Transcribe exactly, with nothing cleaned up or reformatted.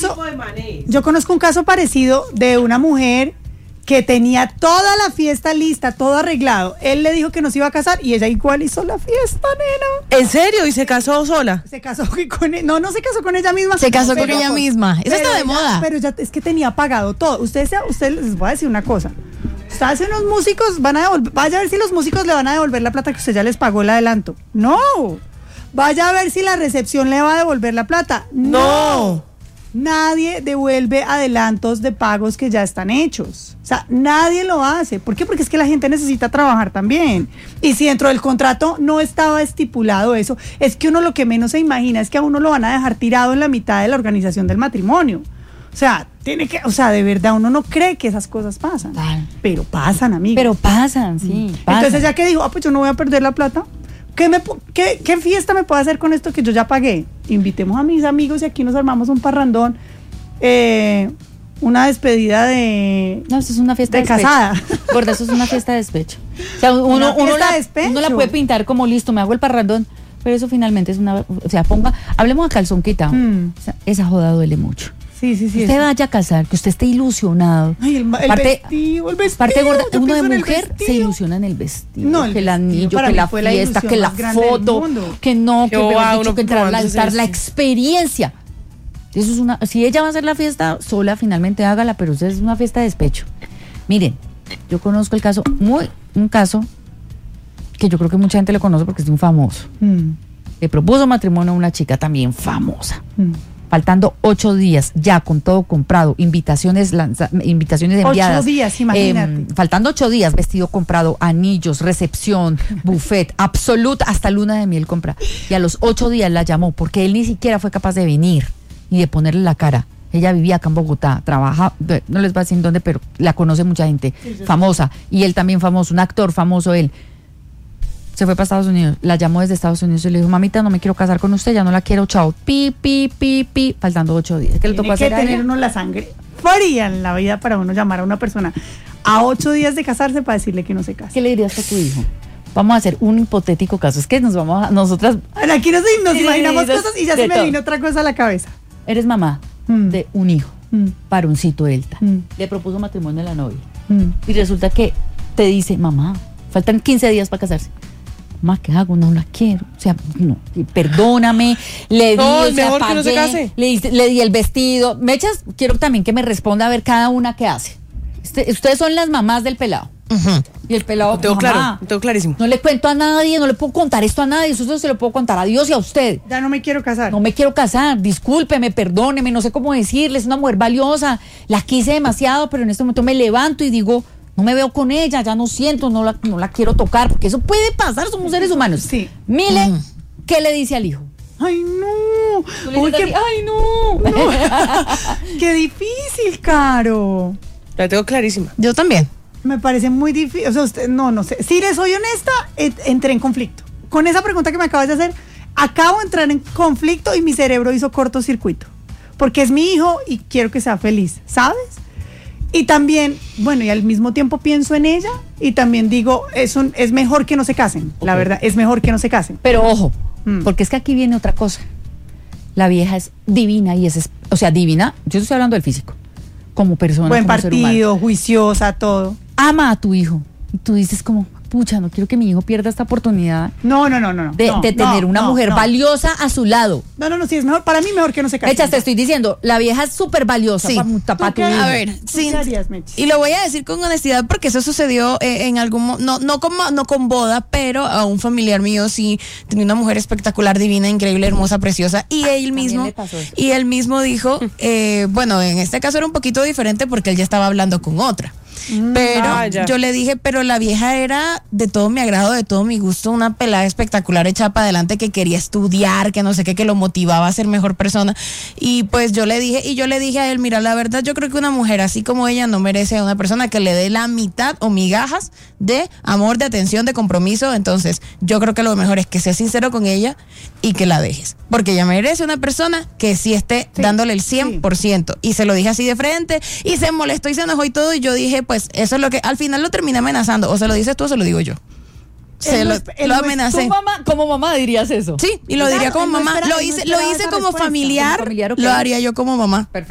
caso, yo conozco un caso parecido de una mujer que tenía toda la fiesta lista, todo arreglado. Él le dijo que no se iba a casar y ella igual hizo la fiesta, nena. ¿En serio? ¿Y se casó sola? Se casó con él. No, no se casó con ella misma. Se casó pero, con ella misma. Eso está de ella, moda. Pero ya es que tenía pagado todo. Ustedes, ustedes les voy a decir una cosa. Usted hace unos músicos, van a devolver, vaya a ver si los músicos le van a devolver la plata que usted ya les pagó el adelanto. No. Vaya a ver si la recepción le va a devolver la plata. No. No. Nadie devuelve adelantos de pagos que ya están hechos. O sea, nadie lo hace. ¿Por qué? Porque es que la gente necesita trabajar también. Y si dentro del contrato no estaba estipulado eso, es que uno lo que menos se imagina es que a uno lo van a dejar tirado en la mitad de la organización del matrimonio. O sea, tiene que, o sea, de verdad uno no cree que esas cosas pasan. Tal. Pero pasan, amigos. Pero pasan, sí. Pasan. Entonces ella que dijo, ah, pues yo no voy a perder la plata. ¿Qué, me, qué, ¿Qué fiesta me puedo hacer con esto que yo ya pagué? Invitemos a mis amigos y aquí nos armamos un parrandón, eh, una despedida de... No, eso es una fiesta de, de casada. despecho. Gorda, eso es una fiesta de despecho. O sea, uno, Una uno, fiesta la, de despecho. uno la puede pintar como listo, me hago el parrandón, pero eso finalmente es una... O sea, ponga, hablemos a calzón quitado. Mm. O sea, esa joda duele mucho. Sí, sí, sí. Usted eso. vaya a casar, que usted esté ilusionado. Ay, el, el parte, vestido, el vestido. Parte gorda, yo uno de pienso en el mujer vestido. se ilusiona en el vestido, No, el que el vestido anillo, para que mí la fue la fiesta, ilusión que la más grande del foto, mundo. que no, que Qué mejor va, dicho, uno que entrar al probándose altar, la eso. experiencia. Eso es una, si ella va a hacer la fiesta sola, finalmente hágala, pero eso es una fiesta de despecho. Miren, yo conozco el caso, muy, un caso que yo creo que mucha gente lo conoce porque es de un famoso. Mm, Le propuso matrimonio a una chica también famosa. mm. Faltando ocho días, ya con todo comprado, invitaciones lanza, invitaciones enviadas. Ocho días, imagínate. Eh, faltando ocho días, vestido comprado, anillos, recepción, buffet, absoluta, hasta luna de miel compra. Y a los ocho días la llamó porque él ni siquiera fue capaz de venir y de ponerle la cara. Ella vivía acá en Bogotá, trabaja, no les voy a decir en dónde, pero la conoce mucha gente, sí, sí, famosa. Y él también famoso, un actor famoso él. Se fue para Estados Unidos, la llamó desde Estados Unidos y le dijo, mamita, no me quiero casar con usted, ya no la quiero, chao, pi, pi, pi, pi, faltando ocho días. ¿Qué le tocó hacer? Tiene que tener uno la sangre fría en la vida para uno llamar a una persona a ocho días de casarse para decirle que no se casa. ¿Qué le dirías a tu hijo? Vamos a hacer un hipotético caso, es que nos vamos a, nosotras... Bueno, aquí nos, nos sí, imaginamos de, cosas y ya de se me todo. vino otra cosa a la cabeza. Eres mamá mm. de un hijo, mm. varoncito Delta, mm. le propuso matrimonio a la novia mm. y resulta que te dice, mamá, faltan quince días para casarse. Más que hago, no la quiero, o sea, no, perdóname, le di, no, o sea, mejor pagué, que no se case. Le, di, le di el vestido. Mechas, quiero también que me responda a ver cada una qué hace. Este, ustedes son las mamás del pelado. Uh-huh. Y el pelado, lo tengo mamá, claro, lo tengo clarísimo. No le cuento a nadie, no le puedo contar esto a nadie, eso se lo puedo contar a Dios y a usted. Ya no me quiero casar. No me quiero casar, discúlpeme, perdóneme, no sé cómo decirle, es una mujer valiosa, la quise demasiado, pero en este momento me levanto y digo, no me veo con ella, ya no siento, no la, no la quiero tocar, porque eso puede pasar, somos seres humanos. Sí. Mile, Mm. ¿qué le dice al hijo? Ay, no. Uy, qué... Ay, no. no. Qué difícil, Caro. La tengo clarísima. Yo también. Me parece muy difícil. O sea, usted, no, no sé. Si le soy honesta, et, entré en conflicto. Con esa pregunta que me acabas de hacer, acabo de entrar en conflicto y mi cerebro hizo cortocircuito. Porque es mi hijo y quiero que sea feliz, ¿sabes? Y también, bueno, y al mismo tiempo pienso en ella y también digo, es, un, es mejor que no se casen, okay. La verdad, es mejor que no se casen. Pero ojo, mm. porque es que aquí viene otra cosa. La vieja es divina y es, o sea, divina, yo estoy hablando del físico, como persona, buen como ser humano. partido, juiciosa, todo. Ama a tu hijo y tú dices como, pucha, no quiero que mi hijo pierda esta oportunidad. No, no, no, no. De, no, de tener no, una no, mujer no. valiosa a su lado. No, no, no, sí, es mejor, para mí mejor que no se case. Mechas, te estoy diciendo, la vieja es súper valiosa. Sí. Pa, pa, qué? A ver, sí. ¿Qué harías, Mechas? Y lo voy a decir con honestidad porque eso sucedió eh, en algún mo- no no con no con boda, pero a un familiar mío sí tenía una mujer espectacular, divina, increíble, hermosa, preciosa y él mismo y él mismo dijo, eh, bueno, en este caso era un poquito diferente porque él ya estaba hablando con otra. Pero ah, yo le dije, pero la vieja era de todo mi agrado, de todo mi gusto, una pelada espectacular echada para adelante que quería estudiar, que no sé qué, que lo motivaba a ser mejor persona. Y pues yo le dije, y yo le dije a él, mira, la verdad yo creo que una mujer así como ella no merece a una persona que le dé la mitad o migajas de amor, de atención, de compromiso. Entonces yo creo que lo mejor es que seas sincero con ella y que la dejes. Porque ella merece una persona que sí esté sí, dándole el cien por ciento. Sí. Y se lo dije así de frente y se molestó y se enojó y todo. Y yo dije, pues eso es lo que al final lo terminé amenazando. O se lo dices tú o se lo digo yo. Se él lo, no, él lo no amenacé. ¿Tu mamá, como mamá dirías eso? Sí, y lo Claro, diría como él no mamá. espera- Lo él no hice, esperaba lo hice esa como respuesta. familiar, ¿Como familiar o qué? lo haría yo como mamá. Perfecto.